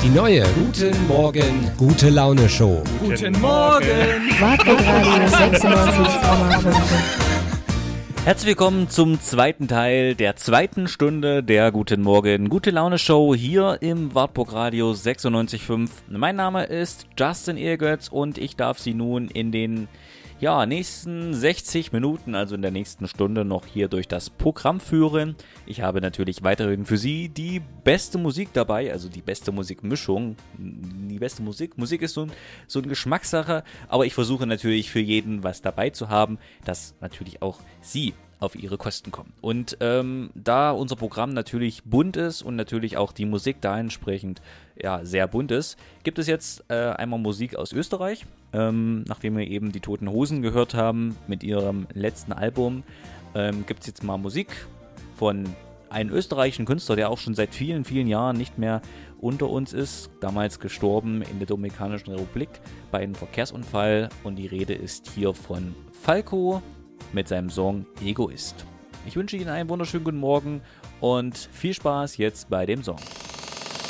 Die neue Guten Morgen, gute Laune Show. Guten Morgen! Wartburgradio 96,5. Herzlich willkommen zum zweiten Teil der zweiten Stunde der Guten Morgen, gute Laune Show hier im Wartburgradio 96,5. Mein Name ist Justin Ehrgötz und ich darf Sie nun in den nächsten 60 Minuten, also in der nächsten Stunde, noch hier durch das Programm führen. Ich habe natürlich weiterhin für Sie die beste Musik dabei, also die beste Musikmischung. Die beste Musik. Musik ist so eine Geschmackssache, aber ich versuche natürlich für jeden was dabei zu haben, dass natürlich auch Sie auf ihre Kosten kommen. Und da unser Programm natürlich bunt ist und natürlich auch die Musik da entsprechend sehr bunt ist, gibt es jetzt einmal Musik aus Österreich. Nachdem wir eben die Toten Hosen gehört haben mit ihrem letzten Album, gibt es jetzt mal Musik von einem österreichischen Künstler, der auch schon seit vielen, vielen Jahren nicht mehr unter uns ist. Damals gestorben in der Dominikanischen Republik bei einem Verkehrsunfall. Und die Rede ist hier von Falco mit seinem Song Egoist. Ich wünsche Ihnen einen wunderschönen guten Morgen und viel Spaß jetzt bei dem Song.